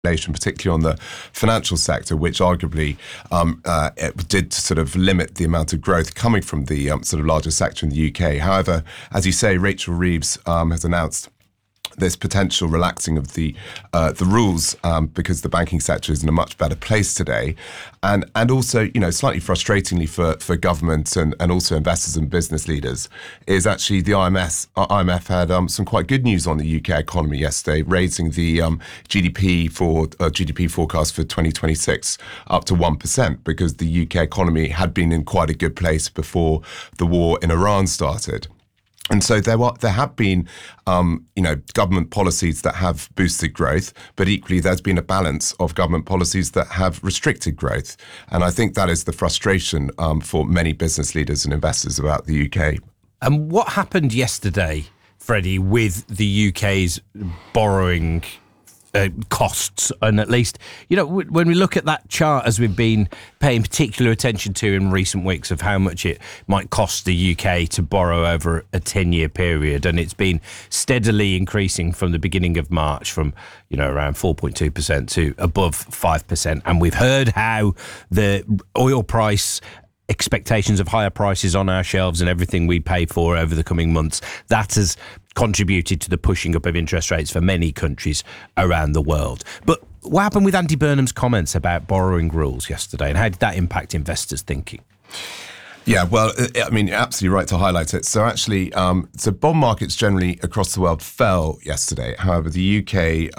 particularly on the financial sector, which arguably it did sort of limit the amount of growth coming from the sort of larger sector in the UK. However, as you say, Rachel Reeves has announced this potential relaxing of the rules because the banking sector is in a much better place today, and also, slightly frustratingly for government and also investors and business leaders, is actually the IMF had some quite good news on the UK economy yesterday, raising the GDP forecast for 2026 up to 1%, because the UK economy had been in quite a good place before the war in Iran started. And so there have been, government policies that have boosted growth, but equally there's been a balance of government policies that have restricted growth. And I think that is the frustration for many business leaders and investors about the UK. And what happened yesterday, Freddie, with the UK's borrowing costs? And at least, when we look at that chart, as we've been paying particular attention to in recent weeks, of how much it might cost the UK to borrow over a 10-year period, and it's been steadily increasing from the beginning of March, from around 4.2% to above 5%. And we've heard how the oil price expectations of higher prices on our shelves and everything we pay for over the coming months, that has contributed to the pushing up of interest rates for many countries around the world. But what happened with Andy Burnham's comments about borrowing rules yesterday, and how did that impact investors' thinking? Yeah, well, you're absolutely right to highlight it. So actually, so bond markets generally across the world fell yesterday. However, the UK,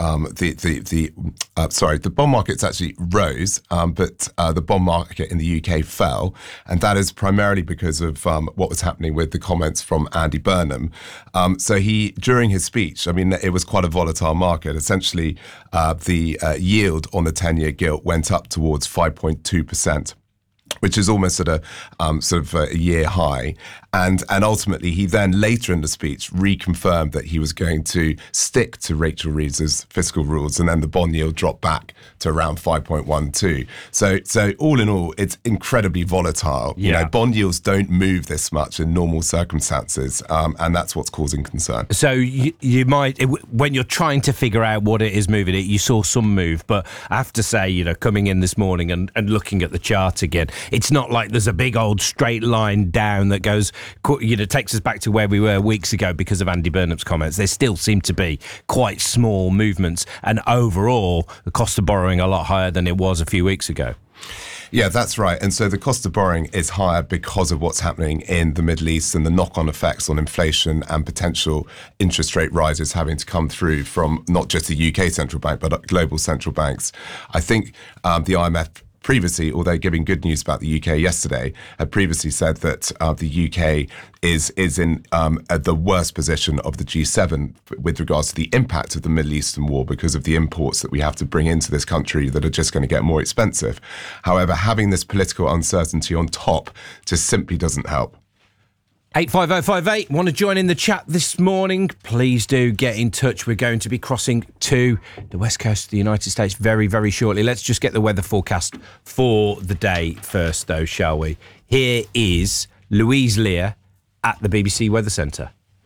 the bond markets actually rose, but the bond market in the UK fell, and that is primarily because of what was happening with the comments from Andy Burnham. So during his speech, it was quite a volatile market. Essentially, the yield on the 10-year gilt went up towards 5.2%. Which is almost at a sort of a year high. And ultimately, he then later in the speech reconfirmed that he was going to stick to Rachel Reeves's fiscal rules, and then the bond yield dropped back to around 5.12. So all in all, it's incredibly volatile. Yeah. Bond yields don't move this much in normal circumstances, and that's what's causing concern. So you might, when you're trying to figure out what it is moving it, you saw some move, but I have to say, coming in this morning and looking at the chart again, it's not like there's a big old straight line down that goes, takes us back to where we were weeks ago because of Andy Burnham's comments. There still seem to be quite small movements, and overall, the cost of borrowing a lot higher than it was a few weeks ago. Yeah, that's right. And so the cost of borrowing is higher because of what's happening in the Middle East and the knock-on effects on inflation and potential interest rate rises having to come through from not just the UK central bank, but global central banks. I think the IMF previously, although giving good news about the UK yesterday, had previously said that the UK is in the worst position of the G7 with regards to the impact of the Middle Eastern war because of the imports that we have to bring into this country that are just going to get more expensive. However, having this political uncertainty on top just simply doesn't help. 85058, want to join in the chat this morning? Please do get in touch. We're going to be crossing to the west coast of the United States very, very shortly. Let's just get the weather forecast for the day first, though, shall we? Here is Louise Lear at the BBC Weather Centre.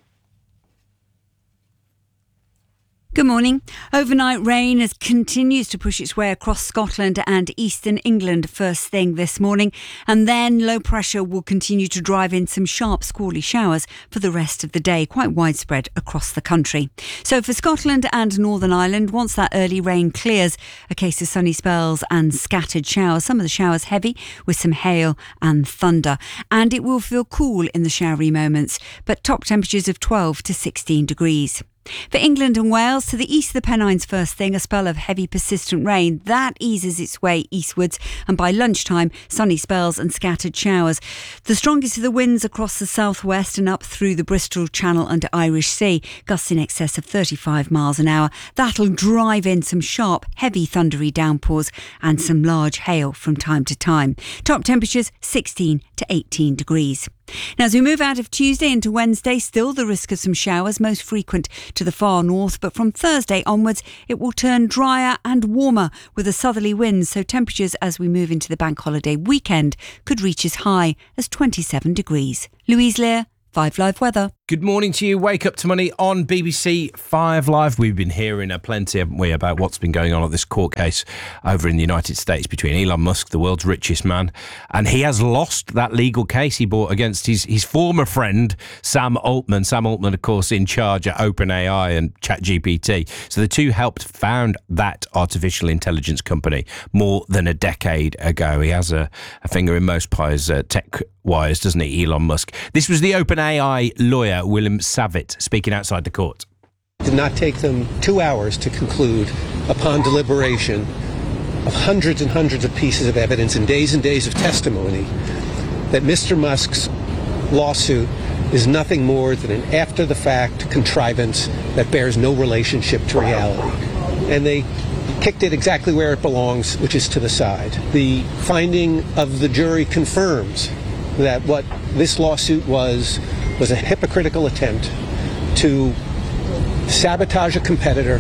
Good morning. Overnight rain continues to push its way across Scotland and eastern England first thing this morning, and then low pressure will continue to drive in some sharp squally showers for the rest of the day, quite widespread across the country. So for Scotland and Northern Ireland, once that early rain clears, a case of sunny spells and scattered showers, some of the showers heavy with some hail and thunder, and it will feel cool in the showery moments, but top temperatures of 12 to 16 degrees. For England and Wales, to the east of the Pennines first thing, a spell of heavy persistent rain. That eases its way eastwards, and by lunchtime, sunny spells and scattered showers. The strongest of the winds across the southwest and up through the Bristol Channel and Irish Sea, gusts in excess of 35 miles an hour. That'll drive in some sharp, heavy thundery downpours and some large hail from time to time. Top temperatures 16 to 18 degrees. Now, as we move out of Tuesday into Wednesday, still the risk of some showers, most frequent to the far north, but from Thursday onwards it will turn drier and warmer with a southerly wind, so temperatures as we move into the bank holiday weekend could reach as high as 27 degrees. Louise Lear, 5 Live weather. Good morning to you. Wake up to money on BBC 5 Live. We've been hearing plenty, haven't we, about what's been going on at this court case over in the United States between Elon Musk, the world's richest man, and he has lost that legal case he brought against his former friend, Sam Altman. Sam Altman, of course, in charge at OpenAI and ChatGPT. So the two helped found that artificial intelligence company more than a decade ago. He has a finger in most pies tech-wise, doesn't he, Elon Musk? This was the OpenAI lawyer, William Savitt, speaking outside the court. It did not take them 2 hours to conclude, upon deliberation of hundreds and hundreds of pieces of evidence and days of testimony, that Mr. Musk's lawsuit is nothing more than an after-the-fact contrivance that bears no relationship to reality. And they kicked it exactly where it belongs, which is to the side. The finding of the jury confirms that what this lawsuit was a hypocritical attempt to sabotage a competitor.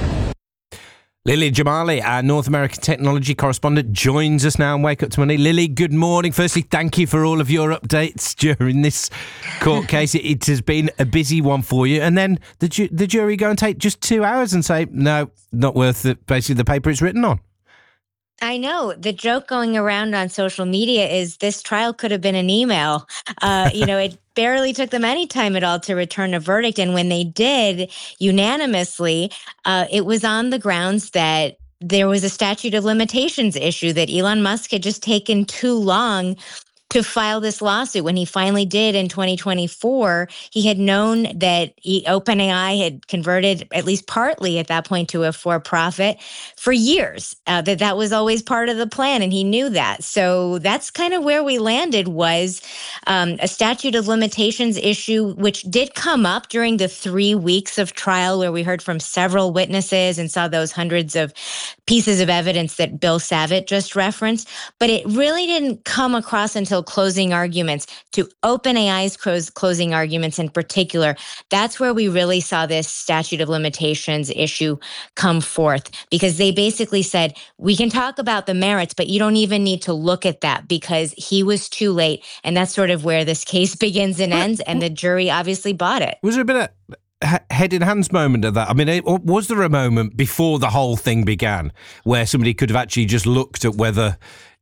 Lily Jamali, our North American technology correspondent, joins us now on Wake Up to Money. Lily, good morning. Firstly, thank you for all of your updates during this court case. It has been a busy one for you. And then the jury go and take just 2 hours and say, no, not worth it, basically the paper it's written on. I know. The joke going around on social media is this trial could have been an email. It barely took them any time at all to return a verdict. And when they did unanimously, it was on the grounds that there was a statute of limitations issue, that Elon Musk had just taken too long to file this lawsuit. When he finally did in 2024, he had known that OpenAI had converted, at least partly at that point, to a for-profit for years, that was always part of the plan, and he knew that. So that's kind of where we landed, was a statute of limitations issue, which did come up during the 3 weeks of trial, where we heard from several witnesses and saw those hundreds of pieces of evidence that Bill Savitt just referenced. But it really didn't come across until closing arguments, to OpenAI's closing arguments in particular. That's where we really saw this statute of limitations issue come forth, because they basically said, we can talk about the merits, but you don't even need to look at that because he was too late. And that's sort of where this case begins and ends. And the jury obviously bought it. Was there a bit of head in hands moment of that? I mean, was there a moment before the whole thing began where somebody could have actually just looked at whether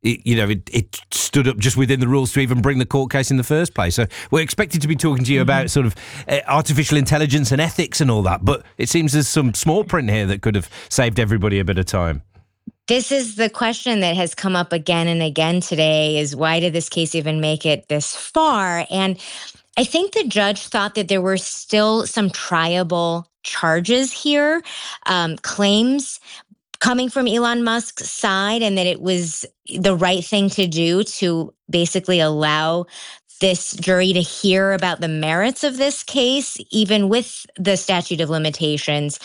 it stood up just within the rules to even bring the court case in the first place? So we're expected to be talking to you about sort of artificial intelligence and ethics and all that, but it seems there's some small print here that could have saved everybody a bit of time. This is the question that has come up again and again today, is why did this case even make it this far? And I think the judge thought that there were still some triable charges here, claims coming from Elon Musk's side, and that it was the right thing to do to basically allow this jury to hear about the merits of this case, even with the statute of limitations.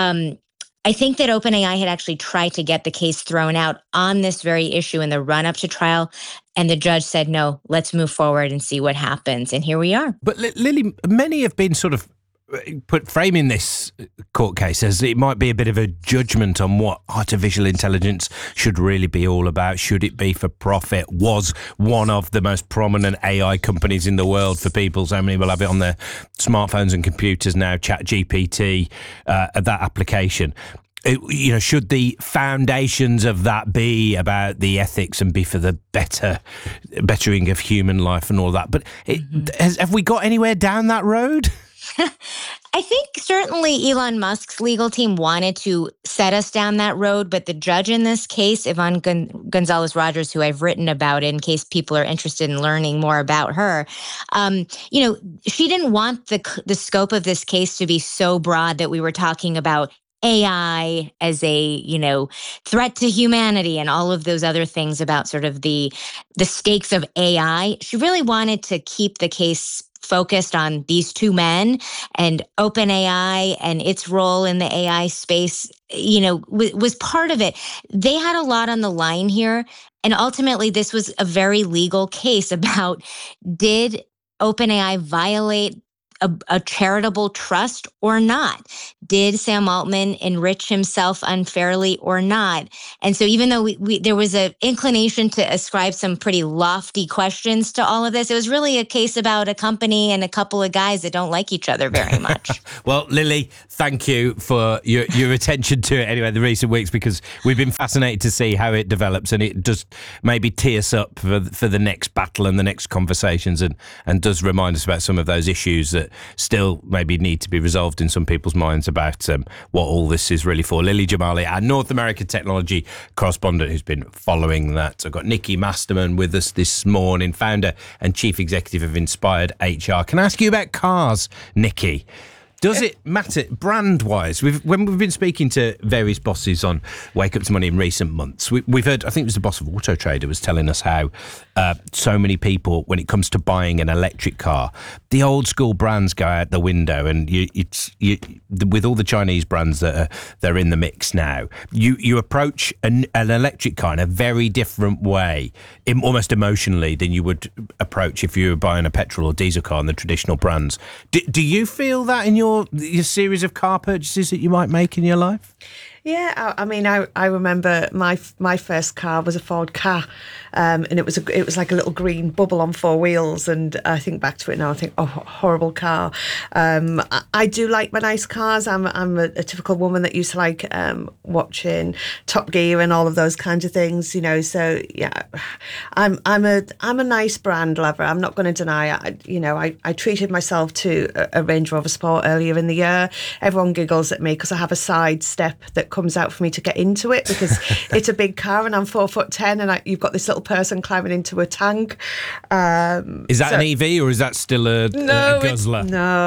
I think that OpenAI had actually tried to get the case thrown out on this very issue in the run-up to trial, and the judge said, no, let's move forward and see what happens. And here we are. But Lily, many have been sort of framing this court case as it might be a bit of a judgment on what artificial intelligence should really be all about. Should it be for profit? Was one of the most prominent AI companies in the world for people. So many will have it on their smartphones and computers now, ChatGPT, that application. Should the foundations of that be about the ethics and be for the bettering of human life and all that? But have we got anywhere down that road? I think certainly Elon Musk's legal team wanted to set us down that road, but the judge in this case, Yvonne Gonzalez-Rogers, who I've written about in case people are interested in learning more about her, she didn't want the scope of this case to be so broad that we were talking about AI as a, threat to humanity and all of those other things about sort of the stakes of AI. She really wanted to keep the case focused on these two men and OpenAI and its role in the AI space, was part of it. They had a lot on the line here. And ultimately, this was a very legal case about, did OpenAI violate a charitable trust or not? Did Sam Altman enrich himself unfairly or not? And so even though there was an inclination to ascribe some pretty lofty questions to all of this, it was really a case about a company and a couple of guys that don't like each other very much. Well, Lily, thank you for your attention to it anyway, the recent weeks, because we've been fascinated to see how it develops, and it does maybe tee us up for the next battle and the next conversations, and does remind us about some of those issues that still maybe need to be resolved in some people's minds about what all this is really for. Lily Jamali, our North American technology correspondent, who's been following that. I've got Nikki Masterman with us this morning, founder and chief executive of Inspired HR. Can I ask you about cars, Nikki? Does it matter brand-wise? When we've been speaking to various bosses on Wake Up to Money in recent months, we've heard, I think it was the boss of Auto Trader was telling us how so many people, when it comes to buying an electric car, the old school brands go out the window, and with all the Chinese brands that are in the mix now, you approach an electric car in a very different way, almost emotionally, than you would approach if you were buying a petrol or diesel car in the traditional brands. Do you feel that in your series of car purchases that you might make in your life? Yeah, I mean, I remember my first car was a Ford Ka, and it was like a little green bubble on four wheels. And I think back to it now, I think, oh, horrible car. I do like my nice cars. I'm a typical woman that used to like watching Top Gear and all of those kinds of things, you know. So yeah, I'm a nice brand lover. I'm not going to deny it. I treated myself to a Range Rover Sport earlier in the year. Everyone giggles at me because I have a side step that comes out for me to get into it, because it's a big car and I'm 4'10", and you've got this little person climbing into a tank. Is that an EV or is that still a guzzler?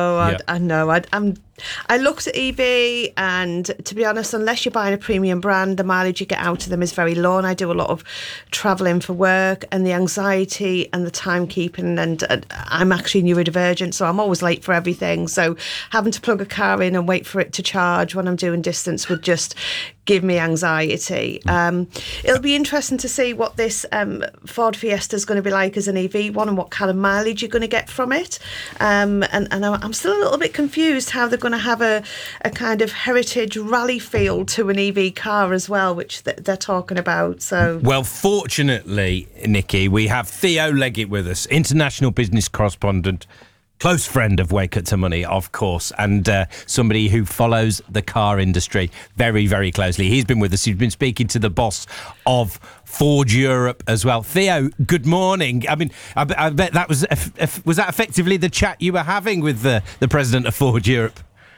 I looked at EV, and to be honest, unless you're buying a premium brand, the mileage you get out of them is very low. And I do a lot of travelling for work, and the anxiety and the timekeeping, and I'm actually neurodivergent, so I'm always late for everything. So having to plug a car in and wait for it to charge when I'm doing distance would just give me anxiety. It'll be interesting to see what this Ford Fiesta is going to be like as an EV one, and what kind of mileage you're going to get from it. And I'm still a little bit confused how they're going to have a kind of heritage rally feel to an EV car as well, which they're talking about. So, well, fortunately, Nikki, we have Theo Leggett with us, international business correspondent, close friend of Wake Up to Money, of course, and somebody who follows the car industry very, very closely. He's been with us. He's been speaking to the boss of Ford Europe as well. Theo, good morning. I mean, I bet that was that effectively the chat you were having with the president of Ford Europe?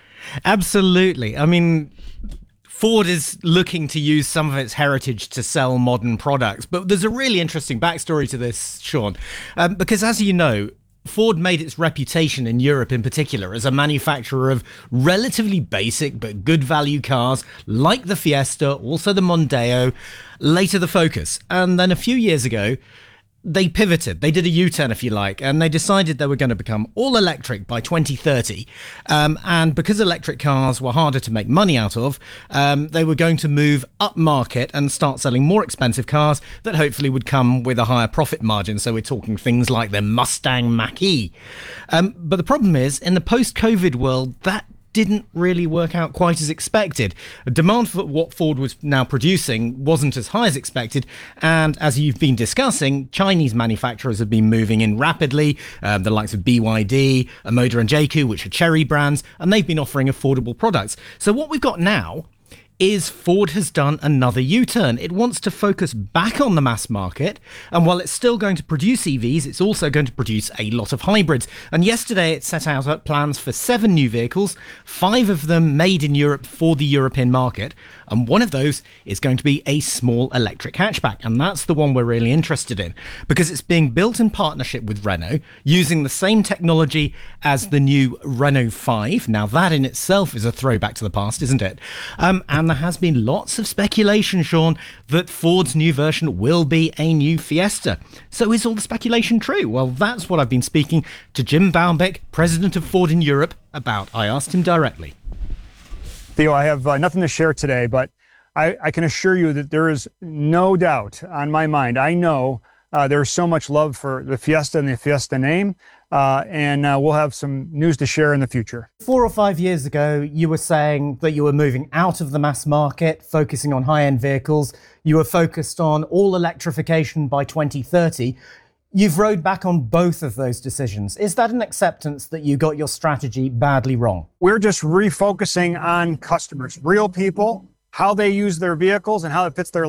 Absolutely. I mean, Ford is looking to use some of its heritage to sell modern products, but there's a really interesting backstory to this, Sean, because as you know, Ford made its reputation in Europe in particular as a manufacturer of relatively basic but good value cars like the Fiesta, also the Mondeo, later the Focus. And then a few years ago, they pivoted. They did a U-turn, if you like, and they decided they were going to become all electric by 2030. And because electric cars were harder to make money out of, they were going to move up market and start selling more expensive cars that hopefully would come with a higher profit margin. So we're talking things like the Mustang Mach-E. But the problem is, in the post-COVID world, that didn't really work out quite as expected. Demand for what Ford was now producing wasn't as high as expected, and as you've been discussing, Chinese manufacturers have been moving in rapidly, the likes of BYD, Omoda and JAC, which are Chery brands, and they've been offering affordable products. So what we've got now is Ford has done another U-turn. It wants to focus back on the mass market, and while it's still going to produce EVs, it's also going to produce a lot of hybrids. And yesterday it set out plans for 7 new vehicles, 5 of them made in Europe for the European market, and one of those is going to be a small electric hatchback, and that's the one we're really interested in, because it's being built in partnership with Renault, using the same technology as the new Renault 5. Now that in itself is a throwback to the past, isn't it? And there has been lots of speculation, Sean, that Ford's new version will be a new Fiesta. So is all the speculation true? Well, that's what I've been speaking to Jim Baumbach, president of Ford in Europe, about. I asked him directly. Theo, I have nothing to share today, but I can assure you that there is no doubt on my mind. I know There's so much love for the Fiesta and the Fiesta name, and we'll have some news to share in the future. 4 or 5 years ago, you were saying that you were moving out of the mass market, focusing on high-end vehicles. You were focused on all electrification by 2030. You've rode back on both of those decisions. Is that an acceptance that you got your strategy badly wrong? We're just refocusing on customers, real people, how they use their vehicles and how it fits their